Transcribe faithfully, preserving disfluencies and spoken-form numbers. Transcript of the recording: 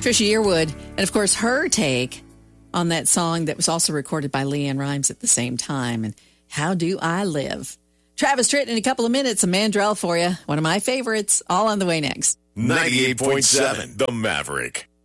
Trisha Yearwood. And, of course, her take on that song that was also recorded by LeAnn Rimes at the same time. And How Do I Live? Travis Tritt in a couple of minutes. A Mandrell for you. One of my favorites. All on the way next. ninety-eight point seven The Maverick.